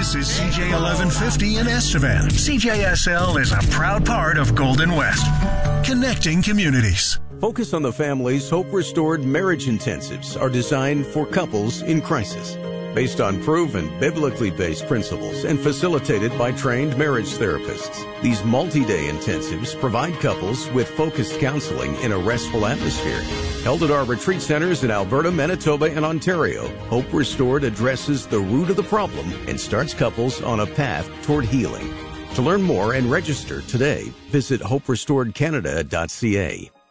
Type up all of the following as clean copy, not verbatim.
This is CJ 1150 in Estevan. CJSL is a proud part of Golden West, connecting communities. Focus on the Family's Hope Restored Marriage Intensives are designed for couples in crisis. Based on proven, biblically based principles and facilitated by trained marriage therapists. These multi-day intensives provide couples with focused counseling in a restful atmosphere. Held at our retreat centers in Alberta, Manitoba, and Ontario, Hope Restored addresses the root of the problem and starts couples on a path toward healing. To learn more and register today, visit hoperestoredcanada.ca.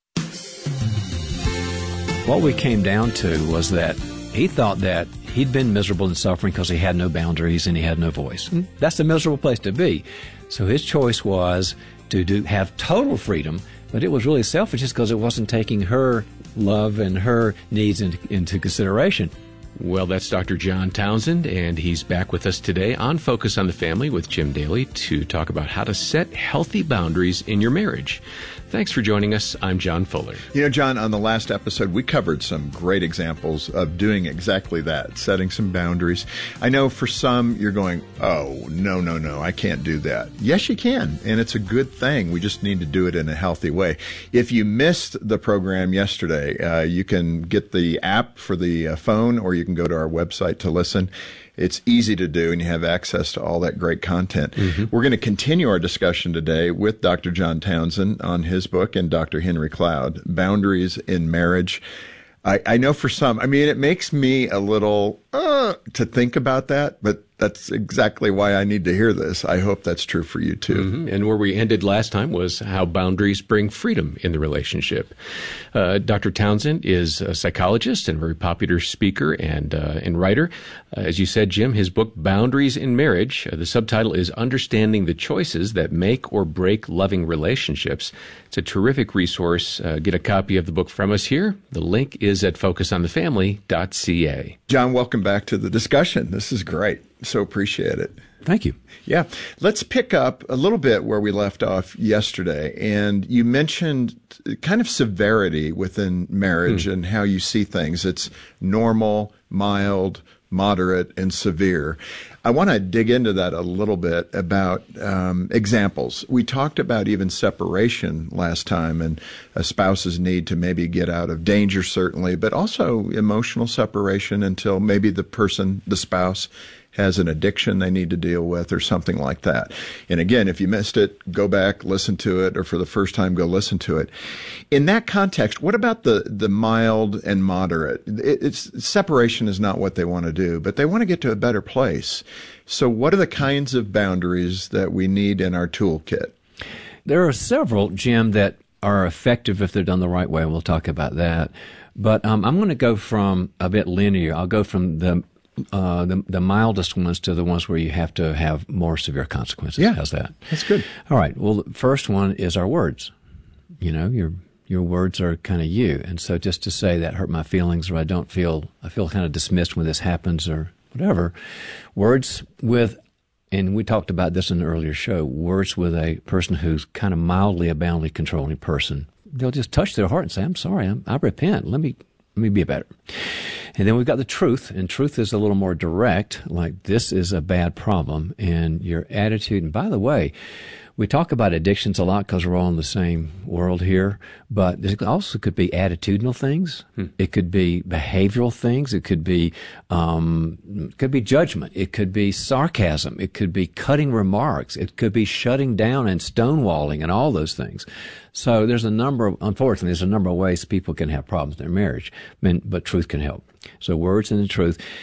What we came down to was that he thought that he'd been miserable and suffering because he had no boundaries and he had no voice. That's a miserable place to be. So his choice was to have total freedom, but it was really selfish just because it wasn't taking her love and her needs into consideration. Well, that's Dr. John Townsend, and he's back with us today on Focus on the Family with Jim Daly to talk about how to set healthy boundaries in your marriage. Thanks for joining us. I'm John Fuller. You know, John, on the last episode, we covered some great examples of doing exactly that, setting some boundaries. I know for some, you're going, oh, no, I can't do that. Yes, you can, and it's a good thing. We just need to do it in a healthy way. If you missed the program yesterday, you can get the app for the phone, or you can go to our website to listen. It's easy to do, and you have access to all that great content. Mm-hmm. We're going to continue our discussion today with Dr. John Townsend on his book and Dr. Henry Cloud, Boundaries in Marriage. I know for some, it makes me a little to think about that, but that's exactly why I need to hear this. I hope that's true for you too. Mm-hmm. And where we ended last time was how boundaries bring freedom in the relationship. Dr. Townsend is a psychologist and a very popular speaker and writer. As you said, Jim, his book, Boundaries in Marriage, the subtitle is Understanding the Choices That Make or Break Loving Relationships. It's a terrific resource. Get a copy of the book from us here. The link is at focusonthefamily.ca. John, welcome back to the discussion. This is great. So appreciate it. Thank you. Yeah. Let's pick up a little bit where we left off yesterday. And you mentioned kind of severity within marriage and how you see things. It's normal, mild, moderate, and severe. I want to dig into that a little bit about examples. We talked about even separation last time and a spouse's need to maybe get out of danger, certainly, but also emotional separation until maybe the spouse has an addiction they need to deal with or something like that. And again, if you missed it, go back, listen to it, or for the first time, go listen to it. In that context, what about the mild and moderate? Separation is not what they want to do, but they want to get to a better place. So what are the kinds of boundaries that we need in our toolkit? There are several, Jim, that are effective if they're done the right way. We'll talk about that. But I'm going to go from a bit linear. I'll go from the mildest ones to the ones where you have to have more severe consequences. Yeah, how's that? That's good. All right. Well, the first one is our words. You know, your words are kind of you. And so just to say that hurt my feelings, or I feel kind of dismissed when this happens, or whatever. Words with, and we talked about this in an earlier show, words with a person who's kind of mildly a boundary controlling person. They'll just touch their heart and say, I'm sorry, I repent. Let me be better. And then we've got the truth, and truth is a little more direct, like this is a bad problem, and your attitude. And by the way, we talk about addictions a lot because we're all in the same world here, but there also could be attitudinal things. It could be behavioral things. It could be judgment. It could be sarcasm. It could be cutting remarks. It could be shutting down and stonewalling and all those things. So unfortunately, there's a number of ways people can have problems in their marriage, but truth can help. So words and the truth.